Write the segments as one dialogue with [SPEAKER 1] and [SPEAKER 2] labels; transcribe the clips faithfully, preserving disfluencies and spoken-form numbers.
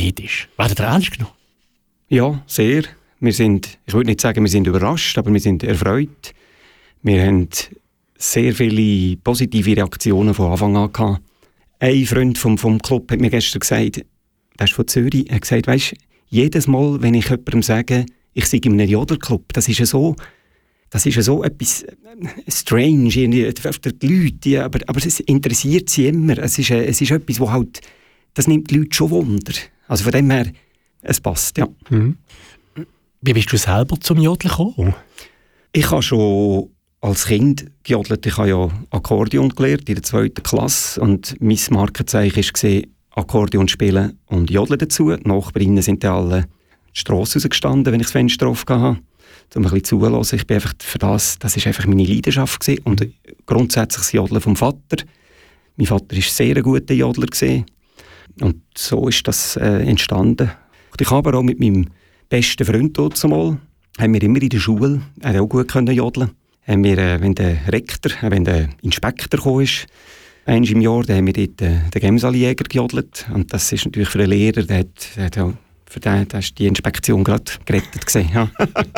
[SPEAKER 1] Hit ist. Werdet ihr ernst genommen?
[SPEAKER 2] Ja, sehr. Wir sind, ich würde nicht sagen, wir sind überrascht, aber wir sind erfreut. Wir haben sehr viele positive Reaktionen von Anfang an gehabt. Ein Freund vom, vom Club hat mir gestern gesagt, der ist von Zürich, er hat gesagt, weisst, jedes Mal, wenn ich jemandem sage, ich sei in einem Jodlerclub, das ist ja so, das ist ja so etwas strange, irgendwie, für die Leute, ja, aber, aber es interessiert sie immer. Es ist, es ist etwas, wo halt, das nimmt die Leute schon Wunder. Also von dem her, es passt, ja.
[SPEAKER 1] Mhm. Wie bist du selber zum Jodeln gekommen?
[SPEAKER 2] Ich habe schon als Kind gejodelt. Ich habe ja Akkordeon gelernt in der zweiten Klasse und mein Markenzeichen war Akkordeon spielen und jodeln dazu. Die Nachbarinnen sind ja alle die Strasse rausgestanden, wenn ich das Fenster offen hatte, um ein bisschen zuzuhören. Ich bin einfach für das, das ist einfach meine Leidenschaft gewesen. Und grundsätzlich das Jodeln vom Vater. Mein Vater war sehr ein guter Jodler gewesen. Und so ist das äh, entstanden. Und ich habe aber auch mit meinem besten Freund dort zumal, haben wir immer in der Schule, er hat auch gut können jodeln. Haben wir, äh, wenn der Rektor, äh, wenn der Inspektor gekommen ist, einmal im Jahr, dann haben wir dort äh, den Gemsali-Jäger gejodelt. Und das ist natürlich für den Lehrer, der hat, der hat auch, für den da ist die Inspektion gerade gerettet gewesen. Ja.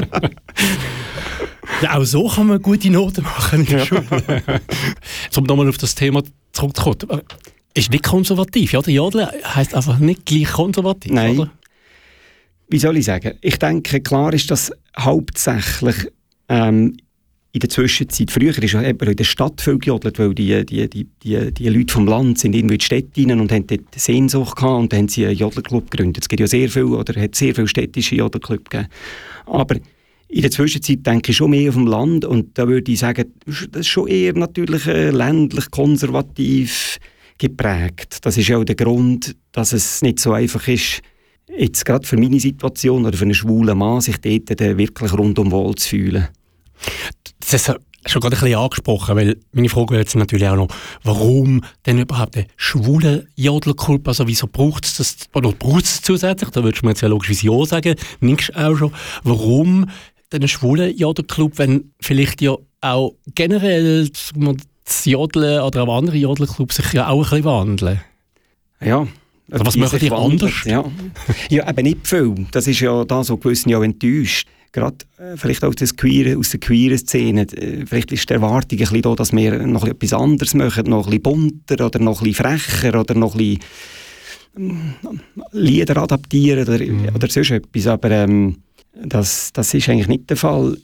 [SPEAKER 1] Ja, auch so kann man gute Noten machen in der Schule. Um nochmal auf das Thema zurückzukommen. Ist nicht konservativ, ja? Der Jodeln heisst einfach nicht gleich konservativ,
[SPEAKER 2] Nein.
[SPEAKER 1] Oder?
[SPEAKER 2] Wie soll ich sagen? Ich denke, klar ist das hauptsächlich ähm, in der Zwischenzeit. Früher ist ja in der Stadt viel gejodelt, weil die, die, die, die, die Leute vom Land sind irgendwie in die Städte rein und haben dort Sehnsucht gehabt und dann haben sie einen Jodelclub gegründet. Es gibt ja sehr viel, oder hat sehr viele städtische Jodelclubs gegeben. Aber in der Zwischenzeit denke ich schon mehr auf dem Land und da würde ich sagen, das ist schon eher natürlich äh, ländlich, konservativ geprägt. Das ist ja auch der Grund, dass es nicht so einfach ist, jetzt gerade für meine Situation oder für einen schwulen Mann, sich dort wirklich rundum wohl zu fühlen.
[SPEAKER 1] Das hast du schon gerade ein bisschen angesprochen, weil meine Frage wäre jetzt natürlich auch noch, warum denn überhaupt einen schwulen Jodelclub? Also wieso braucht es das, oder braucht es zusätzlich? Da würdest du mir jetzt ja logischerweise ja sagen, nimmst auch schon. Warum denn einen schwulen Jodelclub, wenn vielleicht ja auch generell das Jodeln oder auch andere Jodelclubs sich ja auch ein bisschen wandeln?
[SPEAKER 2] Ja.
[SPEAKER 1] Also was machen die anders?
[SPEAKER 2] Ja. ja, eben nicht viel. Das ist ja das, was gewisse ja enttäuscht. Gerade äh, vielleicht auch das Queer, aus der queeren Szene. Äh, vielleicht ist die Erwartung ein bisschen da, dass wir noch etwas anderes machen, noch ein bisschen bunter oder noch ein bisschen frecher oder noch ein bisschen äh, Lieder adaptieren oder, mhm. oder sonst etwas. Aber ähm, das, das ist eigentlich nicht der Fall.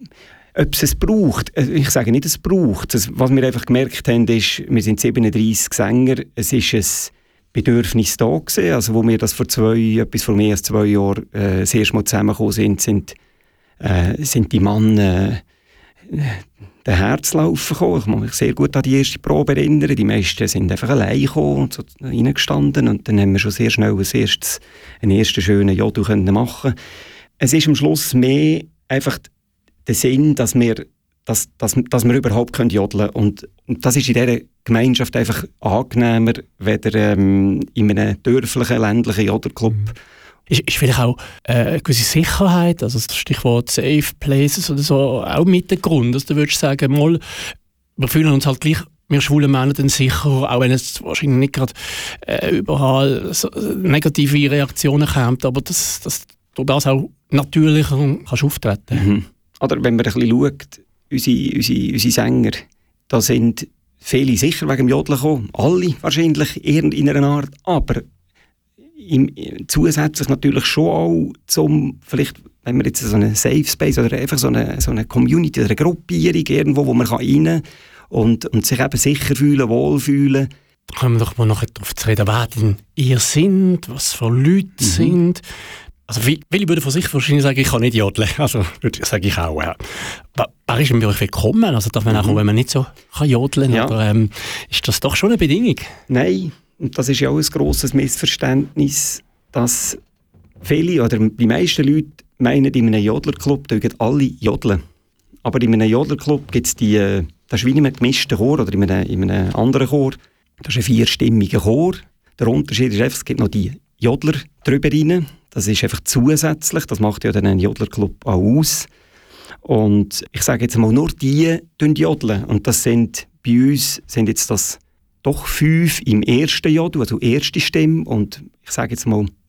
[SPEAKER 2] Ob es es braucht, ich sage nicht, es braucht. Das, was wir einfach gemerkt haben, ist, wir sind siebenunddreissig Sänger, es ist ein Bedürfnis da gewesen. Also wo wir das vor zwei, etwas vor mehr als zwei Jahren äh, das erste Mal zusammengekommen sind, sind, äh, sind die Männer äh, den Herzlauf gekommen. Ich kann mich sehr gut an die erste Probe erinnern. Die meisten sind einfach allein gekommen und so reingestanden und dann haben wir schon sehr schnell als erstes einen ersten schönen Jodel können machen. Es ist am Schluss mehr einfach der Sinn, dass wir Dass, dass, dass wir überhaupt jodeln können. Und, und das ist in dieser Gemeinschaft einfach angenehmer, weder ähm, in einem dörflichen, ländlichen Jodelclub. Mhm.
[SPEAKER 1] Ist, ist vielleicht auch äh, eine gewisse Sicherheit, also das Stichwort Safe Places oder so, auch mit der Grund, dass du würdest sagen, mal, wir fühlen uns halt gleich, wir schwulen Männer dann sicher, auch wenn es wahrscheinlich nicht gerade äh, überall so negative Reaktionen kommt, aber dass, dass du das auch natürlicher kannst auftreten.
[SPEAKER 2] Mhm. Oder wenn man ein bisschen schaut, Unsere, unsere, unsere Sänger, da sind viele sicher wegen dem Jodeln gekommen. Alle wahrscheinlich in einer Art. Aber im, zusätzlich natürlich schon auch zum, vielleicht, wenn wir jetzt so einen Safe Space oder einfach so eine, so eine Community oder eine Gruppierung irgendwo, wo man rein kann und, und sich eben sicher fühlen, wohlfühlen.
[SPEAKER 1] Kommen wir doch mal noch darauf zu reden, wer denn ihr sind, was für Leute mhm. sind. Also viele würden von sich wahrscheinlich sagen, ich kann nicht jodeln. Also würde sage ich auch. Ja. Wer ist denn bei euch willkommen? Also darf man auch, wenn man nicht so kann jodeln ja. Oder ähm, ist das doch schon eine Bedingung?
[SPEAKER 2] Nein, und das ist ja auch ein grosses Missverständnis, dass viele oder die meisten Leute meinen, in einem Jodlerclub dürfen alle jodeln. Aber in einem Jodlerclub gibt es die, das ist wie in einem gemischten Chor oder in einem, in einem anderen Chor. Das ist ein vierstimmiger Chor. Der Unterschied ist einfach, es gibt noch die Jodler drüber rein. Das ist einfach zusätzlich, das macht ja dann einen Jodlerclub auch aus. Und ich sage jetzt mal, nur die jodeln. Und das sind, bei uns sind jetzt das doch fünf im ersten Jodel, also erste Stimme. Und ich sage jetzt mal,